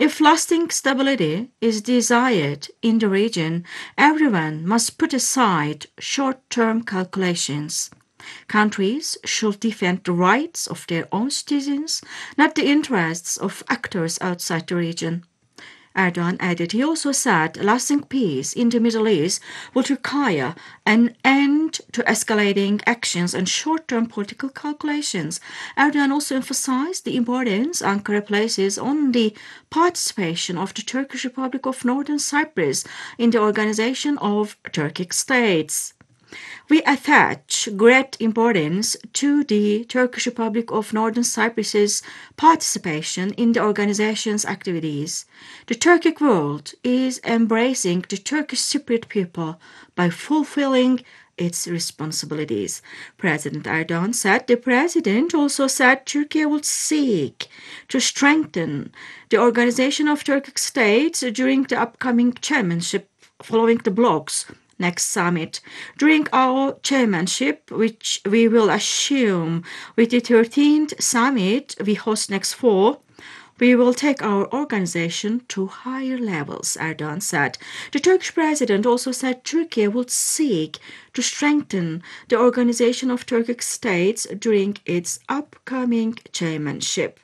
If lasting stability is desired in the region, everyone must put aside short-term calculations. Countries should defend the rights of their own citizens, not the interests of actors outside the region. Erdogan added he also said lasting peace in the Middle East would require an end to escalating actions and short-term political calculations. Erdogan also emphasized the importance Ankara places on the participation of the Turkish Republic of Northern Cyprus in the Organization of Turkic States. We attach great importance to the Turkish Republic of Northern Cyprus's participation in the organization's activities. The Turkic world is embracing the Turkish Cypriot people by fulfilling its responsibilities. President Erdogan said. The president also said Turkey would seek to strengthen the Organization of Turkic States during the upcoming chairmanship following the bloc's next summit. During our chairmanship, which we will assume with the 13th summit we host next fall, we will take our organization to higher levels, Erdogan said. The Turkish president also said Turkey would seek to strengthen the Organization of Turkic States during its upcoming chairmanship.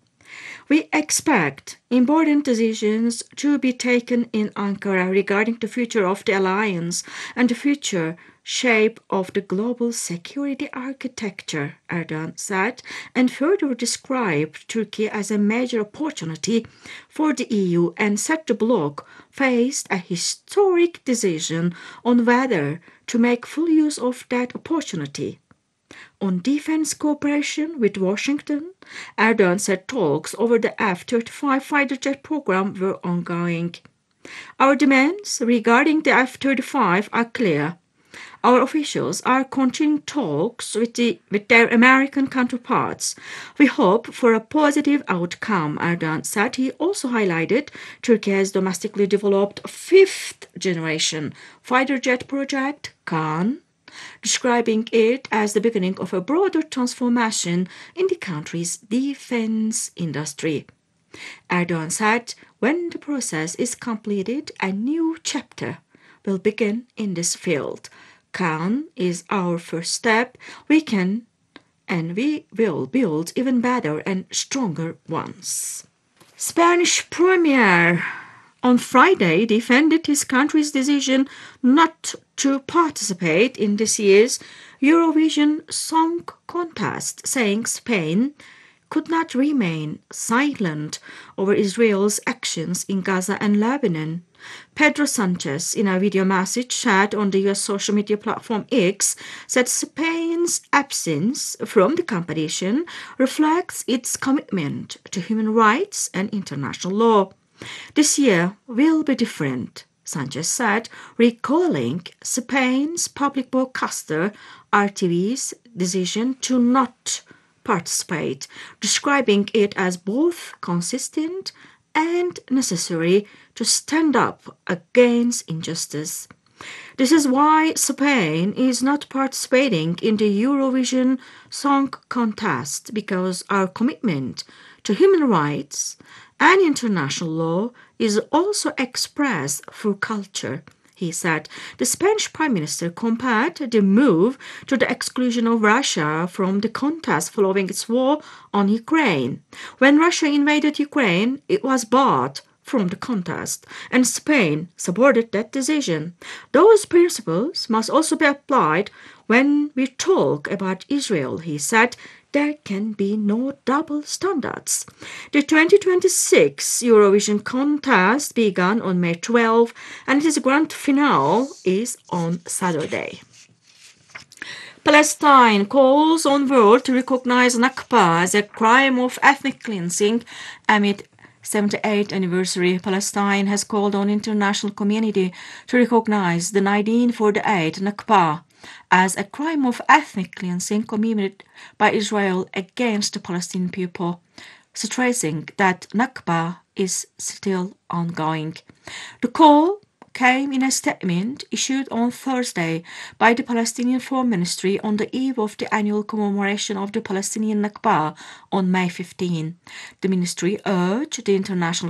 We expect important decisions to be taken in Ankara regarding the future of the alliance and the future shape of the global security architecture, Erdogan said, and further described Turkey as a major opportunity for the EU and said the bloc faced a historic decision on whether to make full use of that opportunity. On defense cooperation with Washington, Erdogan said talks over the F-35 fighter jet program were ongoing. Our demands regarding the F-35 are clear. Our officials are continuing talks with their American counterparts. We hope for a positive outcome, Erdogan said. He also highlighted Turkey has domestically developed a fifth-generation fighter jet project, Kaan, describing it as the beginning of a broader transformation in the country's defense industry. Erdogan said, when the process is completed, a new chapter will begin in this field. Kaan is our first step. We can and we will build even better and stronger ones. Spanish Premier on Friday defended his country's decision not to participate in this year's Eurovision Song Contest, saying Spain could not remain silent over Israel's actions in Gaza and Lebanon. Pedro Sanchez, in a video message shared on the US social media platform X, said Spain's absence from the competition reflects its commitment to human rights and international law. This year will be different, Sanchez said, recalling Spain's public broadcaster RTV's decision to not participate, describing it as both consistent and necessary to stand up against injustice. This is why Spain is not participating in the Eurovision Song Contest, because our commitment to human rights and international law is also expressed through culture, he said. The Spanish Prime Minister compared the move to the exclusion of Russia from the contest following its war on Ukraine. When Russia invaded Ukraine, it was barred from the contest, and Spain supported that decision. Those principles must also be applied when we talk about Israel, he said. There can be no double standards. The 2026 Eurovision contest began on May 12, and its grand finale is on Saturday. Palestine calls on world to recognize Nakba as a crime of ethnic cleansing amid 78th anniversary. Palestine has called on international community to recognize the 1948 Nakba as a crime of ethnic cleansing committed by Israel against the Palestinian people, stressing that Nakba is still ongoing. The call came in a statement issued on Thursday by the Palestinian Foreign Ministry on the eve of the annual commemoration of the Palestinian Nakba on May 15. The ministry urged the international